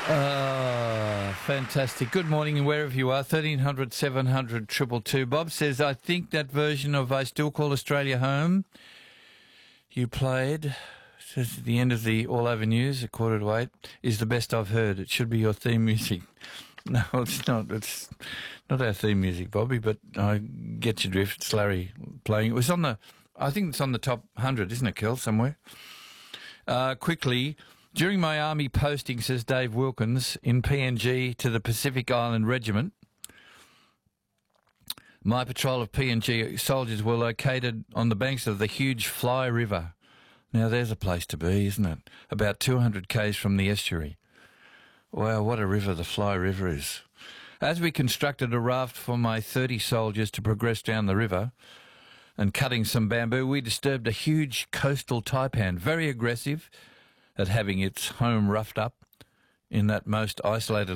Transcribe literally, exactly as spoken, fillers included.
Ah, fantastic. Good morning, and wherever you are, thirteen hundred, seven hundred, two two two. Bob says, I think that version of I Still Call Australia Home you played, says at the end of the All Over News at quarter to eight, is the best I've heard. It should be your theme music. No, it's not. It's not our theme music, Bobby, but I get your drift. It's Larry playing. It was on the, I think it's on the top one hundred, isn't it, Kel, somewhere? Uh, quickly, during my army posting, says Dave Wilkins, in P N G to the Pacific Island Regiment, my patrol of P N G soldiers were located on the banks of the huge Fly River. Now, there's a place to be, isn't it? About two hundred kays from the estuary. Wow, what a river the Fly River is. As we constructed a raft for my thirty soldiers to progress down the river and cutting some bamboo, we disturbed a huge coastal taipan, very aggressive at having its home roughed up in that most isolated